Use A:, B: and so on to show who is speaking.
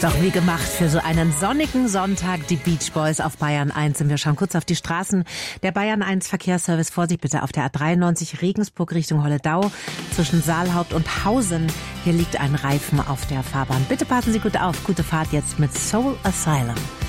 A: Doch wie gemacht für so einen sonnigen Sonntag, die Beach Boys auf Bayern 1. Und wir schauen kurz auf die Straßen. Der Bayern 1 Verkehrsservice, Vorsicht bitte auf der A93 Regensburg Richtung Holledau zwischen Saalhaupt und Hausen. Hier liegt ein Reifen auf der Fahrbahn. Bitte passen Sie gut auf. Gute Fahrt jetzt mit Soul Asylum.